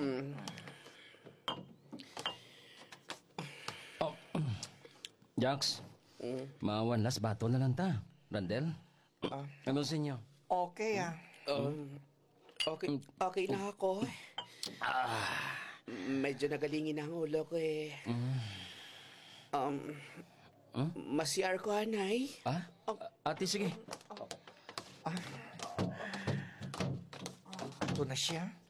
Oh. Jax, mawanlas bato na lang ta. Randel, ano sa inyo? Okay, Okay na ako. Medyo nagalingin ang ulo ko eh. Masyar ko, anay. Ate, sige. Ito na siya.